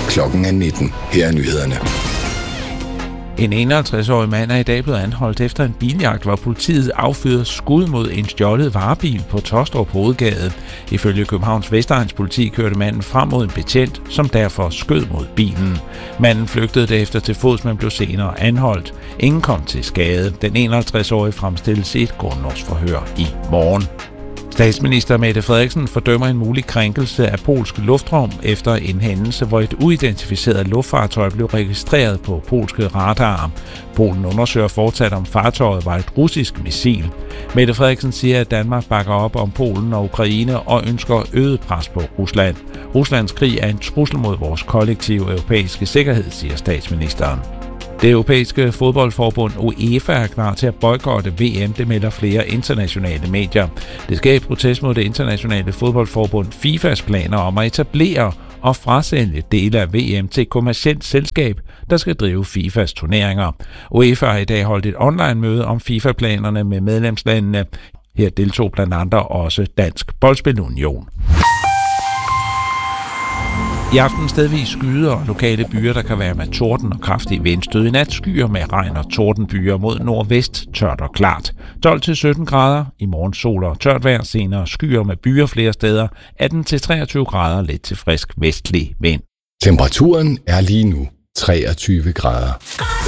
Klokken er 19. Her er nyhederne. En 51-årig mand er i dag blevet anholdt efter en biljagt, hvor politiet affyrede skud mod en stjålet varebil på Taastrup Hovedgade. Ifølge Københavns Vestegns politi kørte manden frem mod en betjent, som derfor skød mod bilen. Manden flygtede derefter til fods, men blev senere anholdt. Ingen kom til skade. Den 51-årige fremstilles i et grundlovsforhør i morgen. Statsminister Mette Frederiksen fordømmer en mulig krænkelse af polsk luftrum efter en hændelse, hvor et uidentificeret luftfartøj blev registreret på polske radarer. Polen undersøger fortsat, om fartøjet var et russisk missil. Mette Frederiksen siger, at Danmark bakker op om Polen og Ukraine og ønsker øget pres på Rusland. Ruslands krig er en trussel mod vores kollektive europæiske sikkerhed, siger statsministeren. Det europæiske fodboldforbund UEFA er klar til at boykotte VM, det melder flere internationale medier. Det sker i protest mod det internationale fodboldforbund FIFAs planer om at etablere og frasælge dele af VM til et kommercielt selskab, der skal drive FIFAs turneringer. UEFA har i dag holdt et online-møde om FIFA-planerne med medlemslandene. Her deltog blandt andre også Dansk Boldspilunion. I aften stedvis skyder og lokale byer, der kan være med torden og kraftig vindstød. I nat skyer med regn og tordenbyer mod nordvest, tørt og klart. 12-17 grader, i morgen sol og tørt vejr, senere skyer med byer flere steder. 18-23 grader, let til frisk vestlig vind. Temperaturen er lige nu 23 grader.